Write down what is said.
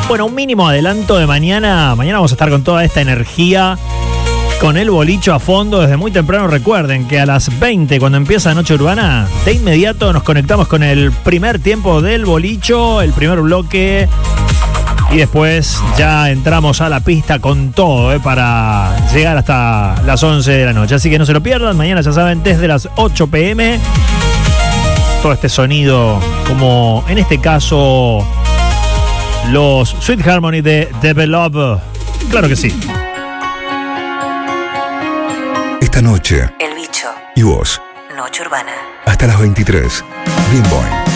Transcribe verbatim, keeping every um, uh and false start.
Bueno, un mínimo adelanto de mañana. Mañana vamos a estar con toda esta energía, con el bolicho a fondo desde muy temprano. Recuerden que a las veinte, cuando empieza Noche Urbana, de inmediato nos conectamos con el primer tiempo del bolicho, el primer bloque. Y después ya entramos a la pista con todo, ¿eh? Para llegar hasta las once de la noche. Así que no se lo pierdan. Mañana, ya saben, desde las ocho pm. Todo este sonido, como en este caso los Sweet Harmony de Develop. Claro que sí. Esta noche, El Bicho. y vos, Noche Urbana. hasta las veintitrés. Bien Boing.